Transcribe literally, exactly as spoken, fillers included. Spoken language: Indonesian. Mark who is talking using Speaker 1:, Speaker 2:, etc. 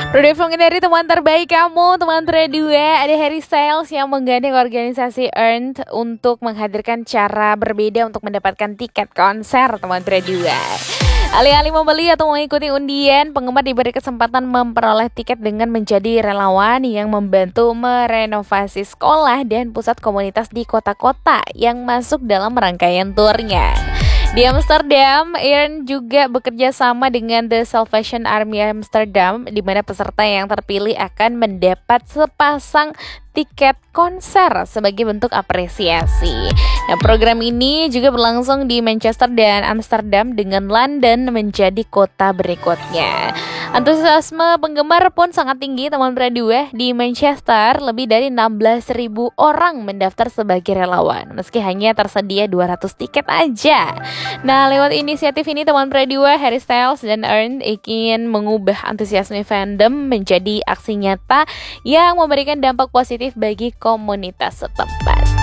Speaker 1: Berdefong dari teman terbaik kamu, teman dua, ada Harry Styles yang menggandeng organisasi Earned untuk menghadirkan cara berbeda untuk mendapatkan tiket konser teman dua. Alih-alih membeli atau mengikuti undian, penggemar diberi kesempatan memperoleh tiket dengan menjadi relawan yang membantu merenovasi sekolah dan pusat komunitas di kota-kota yang masuk dalam rangkaian turnya. Di Amsterdam, Earn juga bekerja sama dengan The Salvation Army Amsterdam, di mana peserta yang terpilih akan mendapat sepasang tiket konser sebagai bentuk apresiasi. Nah, program ini juga berlangsung di Manchester dan Amsterdam dengan London menjadi kota berikutnya. Antusiasme penggemar pun sangat tinggi teman dua. Di Manchester, lebih dari enam belas ribu orang mendaftar sebagai relawan, meski hanya tersedia dua ratus tiket aja. Nah, lewat inisiatif ini teman dua, Harry Styles dan Earn ingin mengubah antusiasme fandom menjadi aksi nyata yang memberikan dampak positif bagi komunitas setempat.